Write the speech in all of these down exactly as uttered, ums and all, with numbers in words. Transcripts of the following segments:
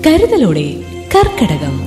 കരുതലോടെ കർക്കടകം.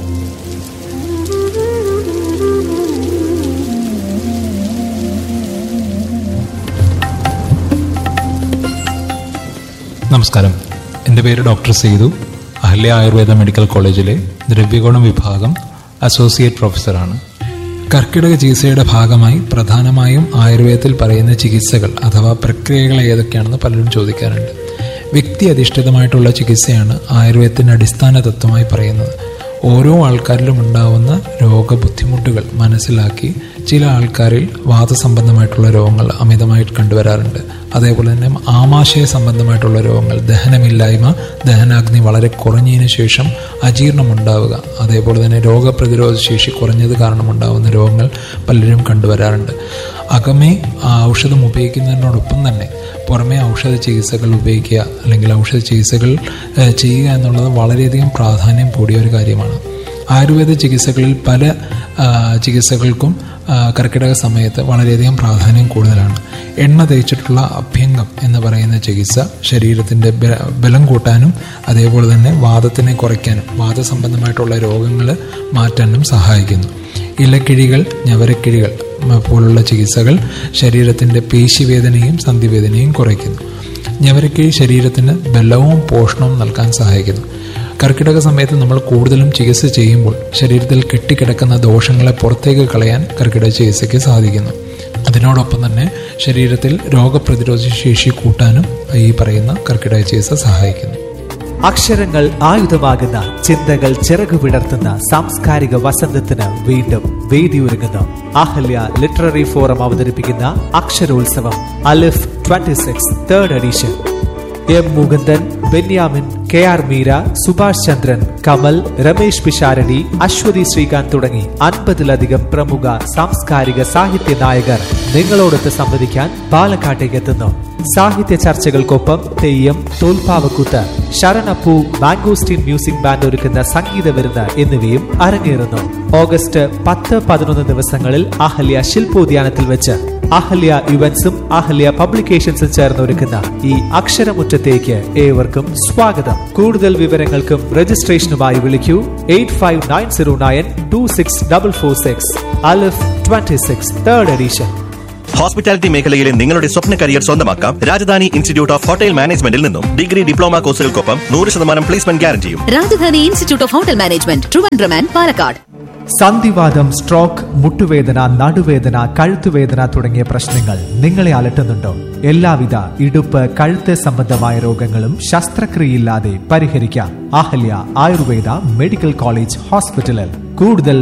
നമസ്കാരം, എൻ്റെ പേര് ഡോക്ടർ സേതു. അഹല്യ ആയുർവേദ മെഡിക്കൽ കോളേജിലെ ദ്രവ്യഗുണം വിഭാഗം അസോസിയേറ്റ് പ്രൊഫസറാണ്. കർക്കിടക ചികിത്സയുടെ ഭാഗമായി പ്രധാനമായും ആയുർവേദത്തിൽ പറയുന്ന ചികിത്സകൾ അഥവാ പ്രക്രിയകൾ ഏതൊക്കെയാണെന്ന് പലരും ചോദിക്കാറുണ്ട്. വ്യക്തി അധിഷ്ഠിതമായിട്ടുള്ള ചികിത്സയാണ് ആയുർവേദത്തിൻ്റെ അടിസ്ഥാന തത്വമായി പറയുന്നത്. ഓരോ ആൾക്കാരിലും ഉണ്ടാവുന്ന രോഗബുദ്ധിമുട്ടുകൾ മനസ്സിലാക്കി ചില ആൾക്കാരിൽ വാതസംബന്ധമായിട്ടുള്ള രോഗങ്ങൾ അമിതമായിട്ട് കണ്ടുവരാറുണ്ട്. അതേപോലെ തന്നെ ആമാശയ സംബന്ധമായിട്ടുള്ള രോഗങ്ങൾ, ദഹനമില്ലായ്മ, ദഹനാഗ്നി വളരെ കുറഞ്ഞതിന് ശേഷം അജീർണം ഉണ്ടാവുക, അതേപോലെ തന്നെ രോഗപ്രതിരോധ ശേഷി കുറഞ്ഞത് കാരണമുണ്ടാകുന്ന രോഗങ്ങൾ പലരും കണ്ടുവരാറുണ്ട്. അകമേ ഔഷധം ഉപയോഗിക്കുന്നതിനോടൊപ്പം തന്നെ പുറമേ ഔഷധ ചികിത്സകൾ ഉപയോഗിക്കുക അല്ലെങ്കിൽ ഔഷധ ചികിത്സകൾ ചെയ്യുക എന്നുള്ളത് വളരെയധികം പ്രാധാന്യം കൂടിയ ഒരു കാര്യമാണ്. ആയുർവേദ ചികിത്സകളിൽ പല ചികിത്സകൾക്കും കർക്കിടക സമയത്ത് വളരെയധികം പ്രാധാന്യം കൂടുതലാണ്. എണ്ണ തേച്ചിട്ടുള്ള അഭ്യംഗം എന്ന് പറയുന്ന ചികിത്സ ശരീരത്തിൻ്റെ ബലം കൂട്ടാനും അതേപോലെ തന്നെ വാദത്തിനെ കുറയ്ക്കാനും വാദസംബന്ധമായിട്ടുള്ള രോഗങ്ങൾ മാറ്റാനും സഹായിക്കുന്നു. ഇലക്കിഴികൾ, ഞവരക്കിഴികൾ പോലുള്ള ചികിത്സകൾ ശരീരത്തിൻ്റെ പേശിവേദനയും സന്ധിവേദനയും കുറയ്ക്കുന്നു. ഞവരക്കിഴി ശരീരത്തിന് ബലവും പോഷണവും നൽകാൻ സഹായിക്കുന്നു. കർക്കിടക സമയത്ത് നമ്മൾ കൂടുതലും ചികിത്സ ചെയ്യുമ്പോൾ ശരീരത്തിൽ കെട്ടിക്കിടക്കുന്ന ദോഷങ്ങളെ പുറത്തേക്ക് കളയാൻ കർക്കിടക ചികിത്സയ്ക്ക് സാധിക്കുന്നു. അതിനോടൊപ്പം തന്നെ ശരീരത്തിൽ രോഗപ്രതിരോധ ശേഷി കൂട്ടാനും ഈ പറയുന്ന കർക്കിടക ചികിത്സ സഹായിക്കുന്നു. അക്ഷരങ്ങൾ ആയുധമാകുന്ന ചിന്തകൾ ചിറകു വിടർത്തുന്ന സാംസ്കാരിക വസന്തത്തിന് വീണ്ടും വേദിയൊരുങ്ങുന്നു. അഹല്യ ലിറ്റററി ഫോറം അവതരിപ്പിക്കുന്ന അക്ഷരോത്സവം അലിഫ് twenty six third edition. M Mukundan, Benyamin, K R Meera, Subhash ചന്ദ്രൻ, കമൽ, രമേശ് പിഷാരടി, അശ്വതി ശ്രീകാന്ത് തുടങ്ങി അൻപതിലധികം പ്രമുഖ സാംസ്കാരിക സാഹിത്യ നായകർ നിങ്ങളോടൊത്ത് സംവദിക്കാൻ പാലക്കാട്ടേക്ക് എത്തുന്നു. സാഹിത്യ ചർച്ചകൾക്കൊപ്പം തെയ്യം, തോൽപ്പാവക്കൂത്ത്, ശരണപ്പൂ, മാംഗോസ്റ്റീൻ മ്യൂസിക് ബാൻഡ് ഒരുക്കുന്ന സംഗീത വിരുന്ന് എന്നിവയും അരങ്ങേറുന്നു. ഓഗസ്റ്റ് പത്ത് പതിനൊന്ന് ദിവസങ്ങളിൽ അഹല്യ ശില്പോദ്യാനത്തിൽ വെച്ച് അഹല്യ ഇവന്റ്സും അഹല്യ പബ്ലിക്കേഷൻസും ചേർന്ന് ഒരുക്കുന്ന ഈ അക്ഷരമുറ്റത്തേക്ക് ഏവർക്കും സ്വാഗതം. കൂടുതൽ വിവരങ്ങൾക്കും രജിസ്ട്രേഷനുമായി വിളിക്കൂ eight five nine zero nine to six double four six. Alif twenty six third edition. Hospitality മേഖലയിലെ നിങ്ങളുടെ സ്വപ്ന കരിയർ സ്വന്തമാക്കാം രാജധാനി ഇൻസ്റ്റിറ്റ്യൂട്ട് ഓഫ് ഹോട്ടൽ മാനേജ്മെന്റിൽ നിന്നും. ഡിഗ്രി, ഡിപ്ലോമ കോഴ്സുകൾക്കൊപ്പം നൂറ് ശതമാനം placement ഗ്യാരണ്ടിയും. Rajdhani institute of hotel management, Trivandrum and Palakkad. സന്ധിവാദം, സ്ട്രോക്ക്, മുട്ടുവേദന, നടുവേദന, കഴുത്തുവേദന തുടങ്ങിയ പ്രശ്നങ്ങൾ നിങ്ങളെ അലട്ടുന്നുണ്ടോ? എല്ലാവിധ ഇടുപ്പ്, കഴുത്ത് സംബന്ധമായ രോഗങ്ങളും ശസ്ത്രക്രിയയില്ലാതെ പരിഹരിക്കാം. അഹല്യ ആയുർവേദ മെഡിക്കൽ കോളേജ് ഹോസ്പിറ്റലിൽ. കൂടുതൽ